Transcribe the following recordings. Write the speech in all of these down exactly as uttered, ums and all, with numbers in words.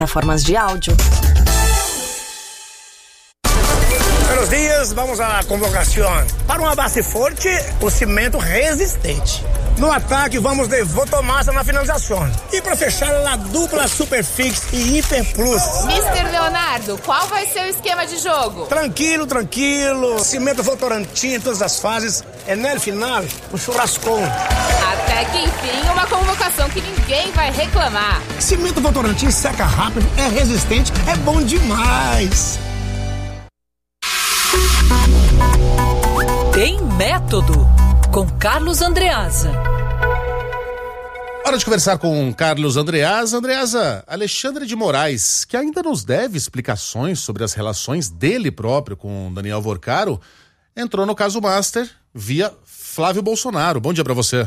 Plataformas de áudio. Buenos dias, vamos à convocação. Para uma base forte, o cimento resistente. No ataque, vamos de Votomassa na finalização. E para fechar, a dupla Superfix e Hiper Plus. mister Leonardo, qual vai ser o esquema de jogo? Tranquilo, tranquilo. Cimento Votorantim em todas as fases. É no final, o churrascão. Até que enfim, uma convocação que ninguém vai reclamar. Cimento Votorantim seca rápido, é resistente, é bom demais. Tem Método, com Carlos Andreasa. Hora de conversar com Carlos Andreasa. Andreasa, Alexandre de Moraes, que ainda nos deve explicações sobre as relações dele próprio com Daniel Vorcaro, entrou no caso Master via Flávio Bolsonaro. Bom dia pra você.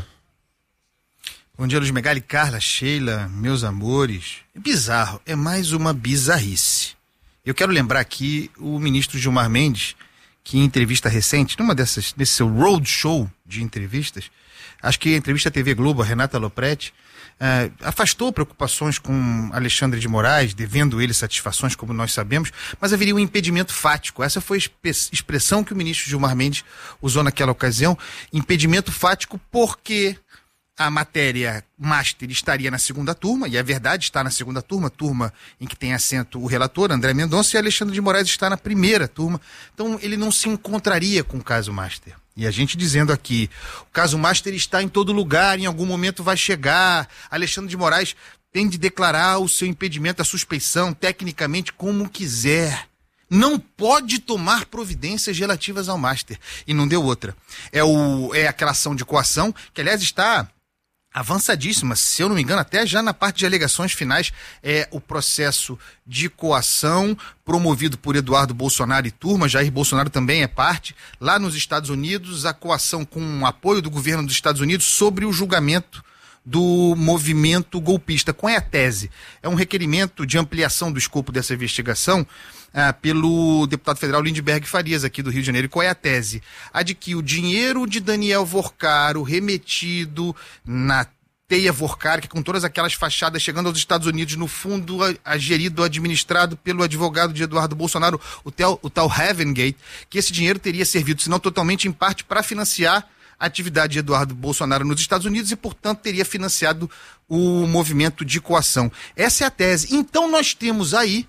Bom dia, Luiz Megali, Carla, Sheila, meus amores. É bizarro, é mais uma bizarrice. Eu quero lembrar aqui o ministro Gilmar Mendes, que em entrevista recente, numa dessas, desse seu roadshow de entrevistas, acho que a entrevista à T V Globo, a Renata Lopretti, uh, afastou preocupações com Alexandre de Moraes, devendo ele satisfações, como nós sabemos, mas haveria um impedimento fático. Essa foi a expressão que o ministro Gilmar Mendes usou naquela ocasião, impedimento fático porque a matéria Master estaria na segunda turma, e é verdade, está na segunda turma, turma em que tem assento o relator, André Mendonça, e Alexandre de Moraes está na primeira turma, então ele não se encontraria com o caso Master. E a gente dizendo aqui, o caso Master está em todo lugar, em algum momento vai chegar, Alexandre de Moraes tem de declarar o seu impedimento, a suspeição, tecnicamente como quiser. Não pode tomar providências relativas ao Master. E não deu outra. É, o, é aquela ação de coação, que aliás está avançadíssima, se eu não me engano, até já na parte de alegações finais, é o processo de coação promovido por Eduardo Bolsonaro e turma, Jair Bolsonaro também é parte, lá nos Estados Unidos, a coação com o apoio do governo dos Estados Unidos sobre o julgamento do movimento golpista. Qual é a tese? É um requerimento de ampliação do escopo dessa investigação ah, pelo deputado federal Lindbergh Farias, aqui do Rio de Janeiro. E qual é a tese? A de que o dinheiro de Daniel Vorcaro remetido na teia Vorcaro, que com todas aquelas fachadas chegando aos Estados Unidos, no fundo a, a gerido, administrado pelo advogado de Eduardo Bolsonaro, o, tel, o tal Heaven Gate, que esse dinheiro teria servido, se não totalmente, em parte, para financiar a atividade de Eduardo Bolsonaro nos Estados Unidos e, portanto, teria financiado o movimento de coação. Essa é a tese. Então, nós temos aí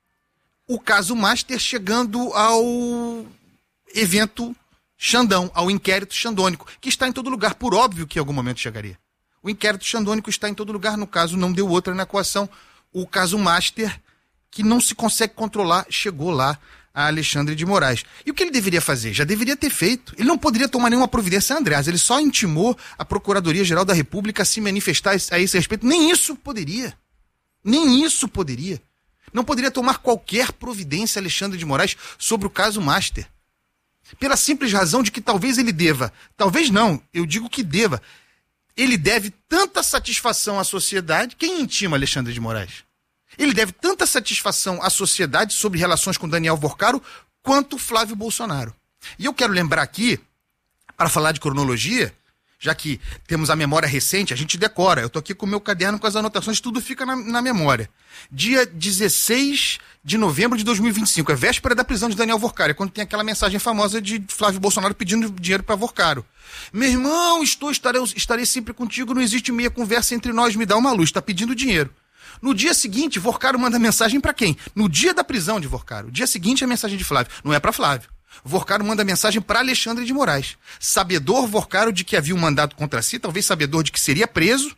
o caso Master chegando ao evento Xandão, ao inquérito xandônico, que está em todo lugar, por óbvio que em algum momento chegaria. O inquérito xandônico está em todo lugar, no caso não deu outra na coação. O caso Master, que não se consegue controlar, chegou lá a Alexandre de Moraes. E o que ele deveria fazer? Já deveria ter feito. Ele não poderia tomar nenhuma providência, Andreas. Ele só intimou a Procuradoria-Geral da República a se manifestar a esse respeito. Nem isso poderia. Nem isso poderia. Não poderia tomar qualquer providência, Alexandre de Moraes, sobre o caso Master. Pela simples razão de que talvez ele deva, talvez não, eu digo que deva, ele deve tanta satisfação à sociedade. Quem intima Alexandre de Moraes? Ele deve tanta satisfação à sociedade sobre relações com Daniel Vorcaro quanto Flávio Bolsonaro. E eu quero lembrar aqui, para falar de cronologia, já que temos a memória recente, a gente decora. Eu estou aqui com o meu caderno com as anotações, tudo fica na, na memória. Dia dezesseis de novembro de dois mil e vinte e cinco, é véspera da prisão de Daniel Vorcaro, é quando tem aquela mensagem famosa de Flávio Bolsonaro pedindo dinheiro para Vorcaro. Meu irmão, estou, estarei, estarei sempre contigo, não existe meia conversa entre nós, me dá uma luz, está pedindo dinheiro. No dia seguinte, Vorcaro manda mensagem para quem? No dia da prisão de Vorcaro. No dia seguinte, a mensagem de Flávio. Não é para Flávio. Vorcaro manda mensagem para Alexandre de Moraes. Sabedor Vorcaro de que havia um mandado contra si, talvez sabedor de que seria preso,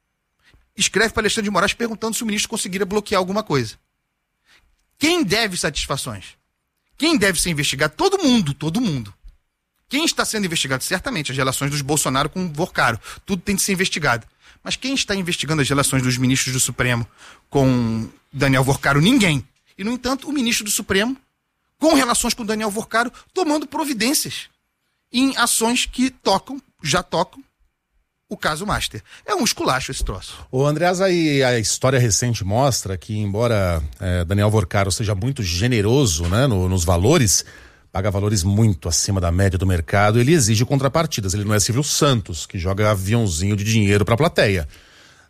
escreve para Alexandre de Moraes perguntando se o ministro conseguiria bloquear alguma coisa. Quem deve satisfações? Quem deve ser investigado? Todo mundo, todo mundo. Quem está sendo investigado? Certamente, as relações dos Bolsonaro com Vorcaro. Tudo tem de ser investigado. Mas quem está investigando as relações dos ministros do Supremo com Daniel Vorcaro? Ninguém. E, no entanto, o ministro do Supremo, com relações com Daniel Vorcaro, tomando providências em ações que tocam, já tocam, o caso Master. É um esculacho esse troço. Ô Andreas, aí a história recente mostra que, embora é, Daniel Vorcaro seja muito generoso, né, no, nos valores, paga valores muito acima da média do mercado, ele exige contrapartidas. Ele não é Silvio Santos, que joga aviãozinho de dinheiro para a plateia.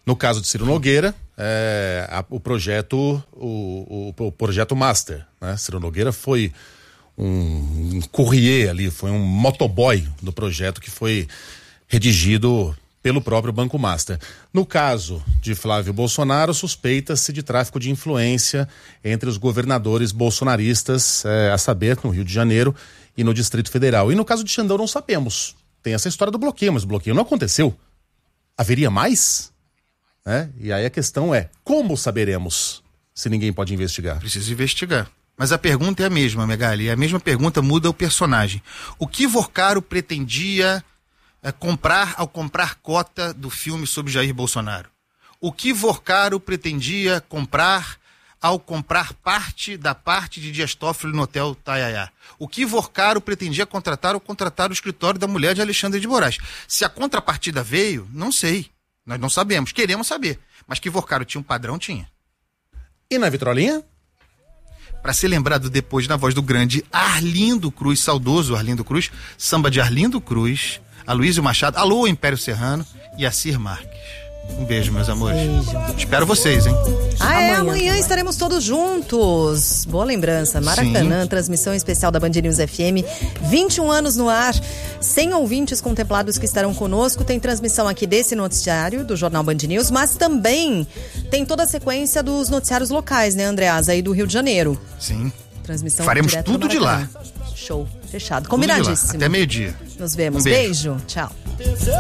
No caso de Ciro Nogueira, é, a, o projeto o, o, o projeto Master, né? Ciro Nogueira foi um, um courrier ali, foi um motoboy do projeto que foi redigido pelo próprio Banco Master. No caso de Flávio Bolsonaro, suspeita-se de tráfico de influência entre os governadores bolsonaristas, é, a saber, no Rio de Janeiro e no Distrito Federal. E no caso de Xandão não sabemos. Tem essa história do bloqueio, mas o bloqueio não aconteceu. Haveria mais? É? E aí a questão é, como saberemos se ninguém pode investigar? Precisa investigar. Mas a pergunta é a mesma, Megali. E a mesma pergunta muda o personagem. O que Vorcaro pretendia é, comprar ao comprar cota do filme sobre Jair Bolsonaro? O que Vorcaro pretendia comprar ao comprar parte da parte de Dias Toffoli no Hotel Taiaiá? O que Vorcaro pretendia contratar ao contratar o escritório da mulher de Alexandre de Moraes? Se a contrapartida veio, não sei. Nós não sabemos, queremos saber. Mas que Vorcaro tinha um padrão, tinha. E na vitrolinha? Para ser lembrado depois na voz do grande Arlindo Cruz, saudoso Arlindo Cruz, samba de Arlindo Cruz, Aloysio Machado, alô Império Serrano e Assir Marques. Um beijo, meus amores. Beijo. Espero vocês, hein? Ah, é? Amanhã, amanhã estaremos todos juntos. Boa lembrança. Maracanã, Sim. Transmissão especial da Band News F M. vinte e um anos no ar. cem ouvintes contemplados que estarão conosco. Tem transmissão aqui desse noticiário, do Jornal Band News, mas também tem toda a sequência dos noticiários locais, né, Andreasa, aí do Rio de Janeiro. Sim. Transmissão Faremos tudo de lá. Show. Fechado. Combinadíssimo. Até meio-dia. Nos vemos. Um beijo. Beijo. Tchau.